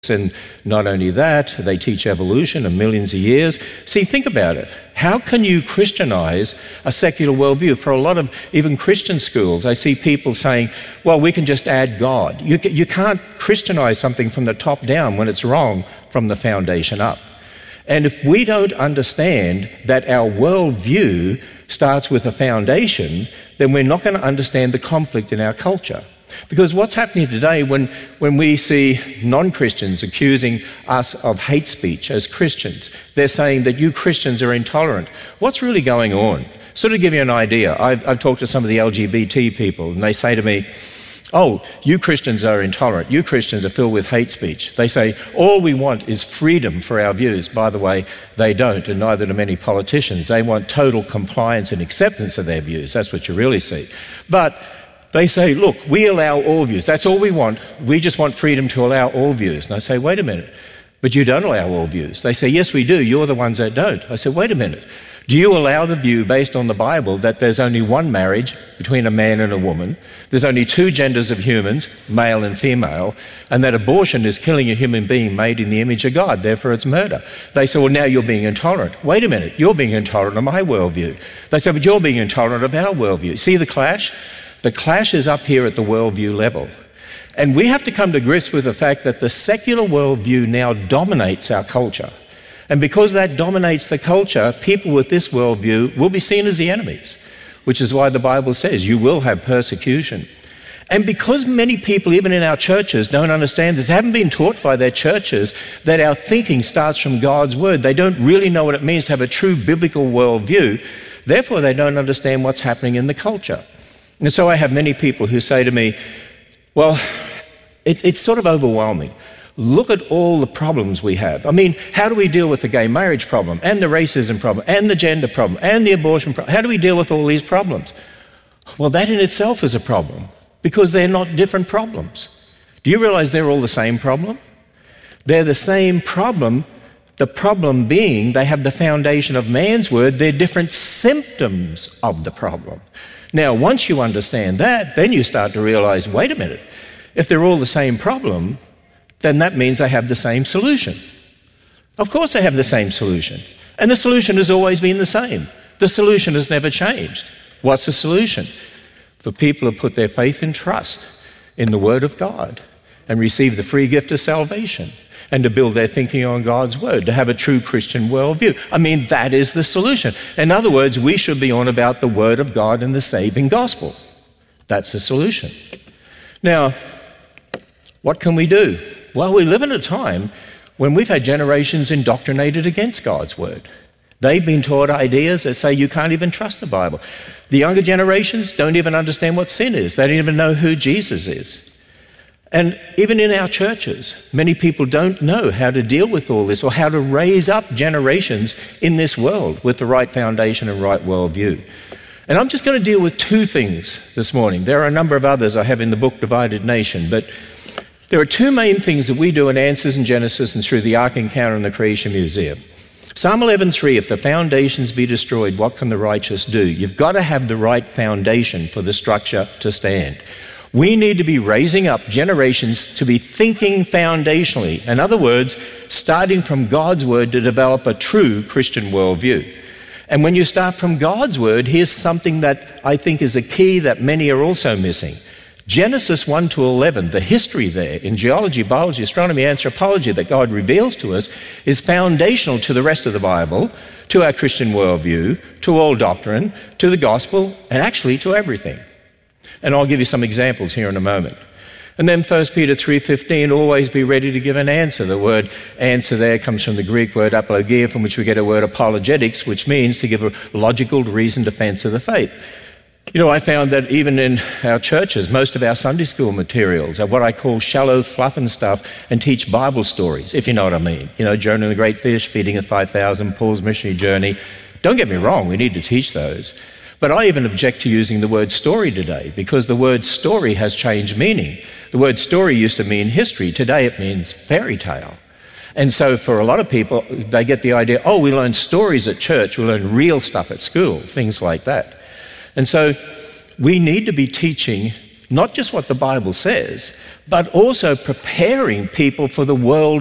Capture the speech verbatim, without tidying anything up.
And not only that, they teach evolution and millions of years. See, think about it. How can you Christianize a secular worldview? For a lot of even Christian schools, I see people saying, well, we can just add God. You, you can't Christianize something from the top down when it's wrong from the foundation up. And if we don't understand that our worldview starts with a foundation, then we're not going to understand the conflict in our culture. Because what's happening today when, when we see non-Christians accusing us of hate speech as Christians, they're saying that you Christians are intolerant. What's really going on? Sort of give you an idea. I've, I've talked to some of the L G B T people and they say to me, oh, you Christians are intolerant. You Christians are filled with hate speech. They say, all we want is freedom for our views. By the way, they don't, and neither do many politicians. They want total compliance and acceptance of their views. That's what you really see. But they say, look, we allow all views. That's all we want. We just want freedom to allow all views. And I say, wait a minute, but you don't allow all views. They say, yes, we do. You're the ones that don't. I said, wait a minute. Do you allow the view based on the Bible that there's only one marriage between a man and a woman, there's only two genders of humans, male and female, and that abortion is killing a human being made in the image of God, therefore it's murder? They say, well, now you're being intolerant. Wait a minute, you're being intolerant of my worldview. They say, but you're being intolerant of our worldview. See the clash? The clash is up here at the worldview level. And we have to come to grips with the fact that the secular worldview now dominates our culture. And because that dominates the culture, people with this worldview will be seen as the enemies, which is why the Bible says you will have persecution. And because many people, even in our churches, don't understand this, haven't been taught by their churches that our thinking starts from God's word, they don't really know what it means to have a true biblical worldview, therefore they don't understand what's happening in the culture. And so I have many people who say to me, well, it, it's sort of overwhelming. Look at all the problems we have. I mean, how do we deal with the gay marriage problem and the racism problem and the gender problem and the abortion problem? How do we deal with all these problems? Well, that in itself is a problem because they're not different problems. Do you realize they're all the same problem? They're the same problem, the problem being they have the foundation of man's word. They're different symptoms of the problem. Now, once you understand that, then you start to realize, wait a minute, if they're all the same problem, then that means they have the same solution. Of course they have the same solution. And the solution has always been the same. The solution has never changed. What's the solution? For people to put their faith and trust in the Word of God and receive the free gift of salvation and to build their thinking on God's word, to have a true Christian worldview. I mean, that is the solution. In other words, we should be on about the word of God and the saving gospel. That's the solution. Now, what can we do? Well, we live in a time when we've had generations indoctrinated against God's word. They've been taught ideas that say you can't even trust the Bible. The younger generations don't even understand what sin is. They don't even know who Jesus is. And even in our churches, many people don't know how to deal with all this or how to raise up generations in this world with the right foundation and right worldview. And I'm just going to deal with two things this morning. There are a number of others I have in the book Divided Nation, but there are two main things that we do in Answers in Genesis and through the Ark Encounter and the Creation Museum. Psalm eleven three, if the foundations be destroyed, what can the righteous do? You've got to have the right foundation for the structure to stand. We need to be raising up generations to be thinking foundationally. In other words, starting from God's word to develop a true Christian worldview. And when you start from God's word, here's something that I think is a key that many are also missing. Genesis one to eleven, the history there in geology, biology, astronomy, anthropology that God reveals to us is foundational to the rest of the Bible, to our Christian worldview, to all doctrine, to the gospel, and actually to everything. And I'll give you some examples here in a moment. And then First Peter three fifteen, always be ready to give an answer. The word answer there comes from the Greek word apologia, from which we get a word apologetics, which means to give a logical, reasoned defense of the faith. You know, I found that even in our churches, most of our Sunday school materials are what I call shallow fluff and stuff and teach Bible stories, if you know what I mean. You know, Jonah and the Great Fish, feeding of five thousand, Paul's missionary journey. Don't get me wrong, we need to teach those. But I even object to using the word story today because the word story has changed meaning. The word story used to mean history. Today it means fairy tale. And so for a lot of people, they get the idea, oh, we learn stories at church, we learn real stuff at school, things like that. And so we need to be teaching not just what the Bible says, but also preparing people for the world